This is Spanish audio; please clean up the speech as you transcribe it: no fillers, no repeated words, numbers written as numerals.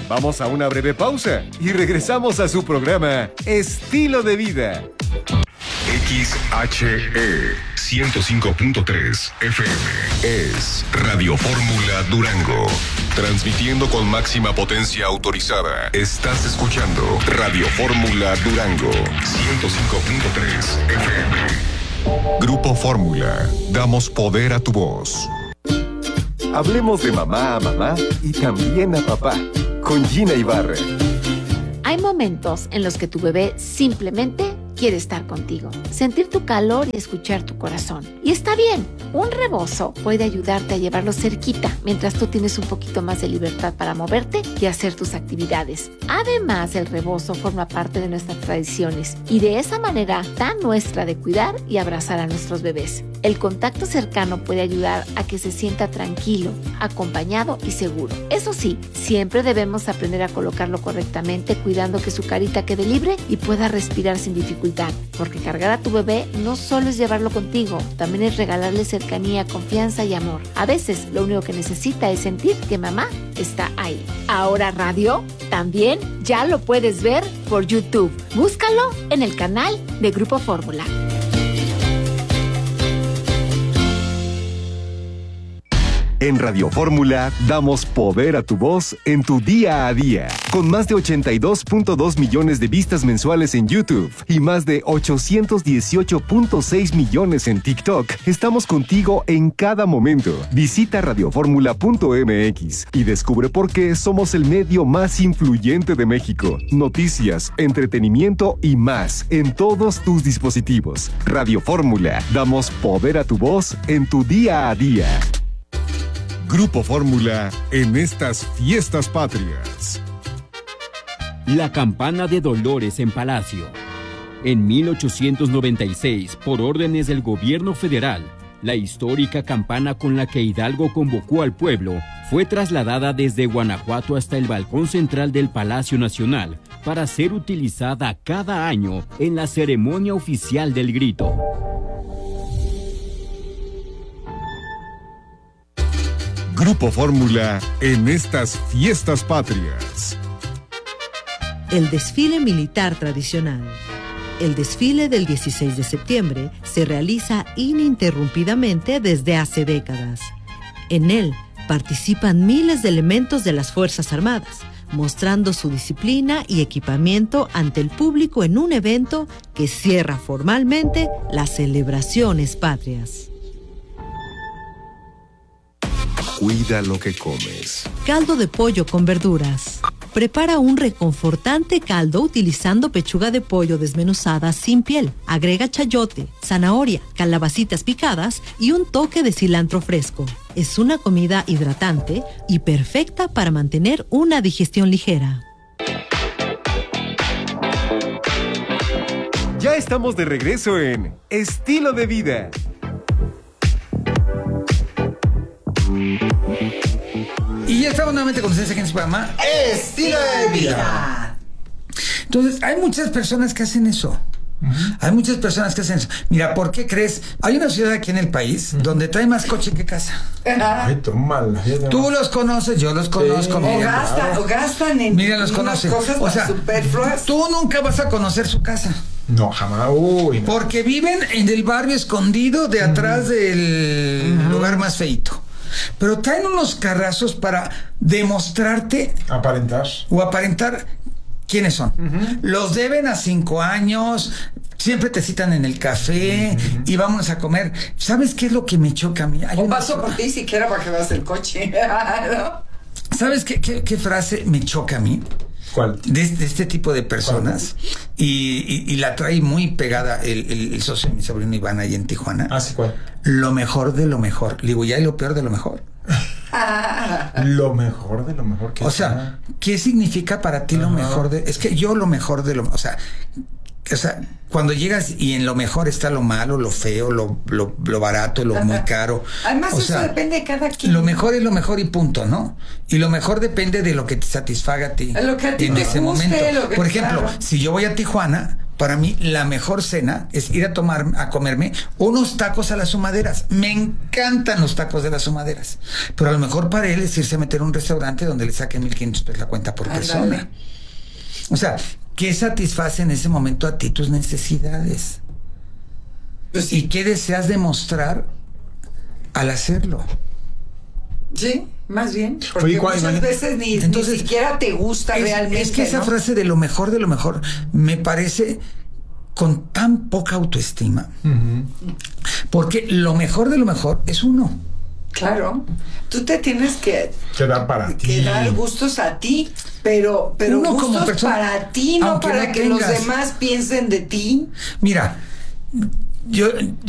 Vamos a una breve pausa y regresamos a su programa Estilo de Vida. XHE 105.3 FM es Radio Fórmula Durango. Transmitiendo con máxima potencia autorizada. Estás escuchando Radio Fórmula Durango 105.3 FM. Grupo Fórmula. Damos poder a tu voz. Hablemos de mamá a mamá y también a papá. Con Gina Ibarra. Hay momentos en los que tu bebé simplemente quiere estar contigo, sentir tu calor y escuchar tu corazón. Y está bien, un rebozo puede ayudarte a llevarlo cerquita mientras tú tienes un poquito más de libertad para moverte y hacer tus actividades. Además, el rebozo forma parte de nuestras tradiciones y de esa manera tan nuestra de cuidar y abrazar a nuestros bebés. El contacto cercano puede ayudar a que se sienta tranquilo, acompañado y seguro. Eso sí, siempre debemos aprender a colocarlo correctamente, cuidando que su carita quede libre y pueda respirar sin dificultad. Porque cargar a tu bebé no solo es llevarlo contigo, también es regalarle cercanía, confianza y amor. A veces lo único que necesita es sentir que mamá está ahí. Ahora radio también ya lo puedes ver por YouTube. Búscalo en el canal de Grupo Fórmula. En Radio Fórmula damos poder a tu voz en tu día a día. Con más de 82.2 millones de vistas mensuales en YouTube y más de 818.6 millones en TikTok, estamos contigo en cada momento. Visita radioformula.mx y descubre por qué somos el medio más influyente de México. Noticias, entretenimiento y más en todos tus dispositivos. Radio Fórmula, damos poder a tu voz en tu día a día. Grupo Fórmula en estas fiestas patrias. La campana de Dolores en Palacio. En 1896, por órdenes del gobierno federal, la histórica campana con la que Hidalgo convocó al pueblo fue trasladada desde Guanajuato hasta el balcón central del Palacio Nacional para ser utilizada cada año en la ceremonia oficial del grito. Grupo Fórmula en estas fiestas patrias. El desfile militar tradicional. El desfile del 16 de septiembre se realiza ininterrumpidamente desde hace décadas. En él participan miles de elementos de las Fuerzas Armadas, mostrando su disciplina y equipamiento ante el público en un evento que cierra formalmente las celebraciones patrias. Cuida lo que comes. Caldo de pollo con verduras. Prepara un reconfortante caldo utilizando pechuga de pollo desmenuzada sin piel. Agrega chayote, zanahoria, calabacitas picadas y un toque de cilantro fresco. Es una comida hidratante y perfecta para mantener una digestión ligera. Ya estamos de regreso en Estilo de Vida. Y ya estamos nuevamente con ustedes aquí en su programa Estilo de Vida. Entonces, hay muchas personas que hacen eso. Hay muchas personas que hacen eso. Mira, ¿por qué crees? Hay una ciudad aquí en el país donde trae más coche que casa. Ay, tómala. Tú los conoces, yo los conozco. Sí. Mira, o gastan en mira, los conoces. cosas O sea, superfluas. tú nunca vas a conocer su casa. No, jamás. Uy, no. Porque viven en el barrio escondido de atrás del lugar más feito. Pero traen unos carrazos para demostrarte aparentar quiénes son. Los deben a 5 años, siempre te citan en el café y vámonos a comer. ¿Sabes qué es lo que me choca a mí? O paso por ti siquiera para que veas el coche. ¿No? ¿Sabes qué frase me choca a mí? ¿Cuál? De este tipo de personas. Y la trae muy pegada el socio de mi sobrino Iván ahí en Tijuana. Ah, sí, ¿cuál? Lo mejor de lo mejor. Le digo, ya hay lo peor de lo mejor. Lo mejor de lo mejor. O sea, ¿qué significa para ti lo mejor de...? Es que yo lo mejor de lo... O sea, cuando llegas y en lo mejor está lo malo, lo feo, lo barato, lo muy caro. Además, eso depende de cada quien. Lo mejor es lo mejor y punto, ¿no? Y lo mejor depende de lo que te satisfaga a ti. Lo que a ti en te ese guste, momento. lo que, por ejemplo, claro. si yo voy a Tijuana, para mí la mejor cena es ir a comerme unos tacos a las Humaderas. Me encantan los tacos de las Humaderas. Pero a lo mejor para él es irse a meter a un restaurante donde le saquen 1,500 pesos la cuenta por persona. O sea, ¿qué satisface en ese momento a ti tus necesidades? Pues sí. ¿Y qué deseas demostrar al hacerlo? Sí, más bien. Porque muchas veces ni siquiera te gusta realmente. Es que esa frase de lo mejor me parece con tan poca autoestima. Porque lo mejor de lo mejor es uno. Claro. Tú te tienes que dar para ti. Que dar gustos a ti, pero uno gustos como persona, para ti, no para que los demás piensen de ti. Mira, yo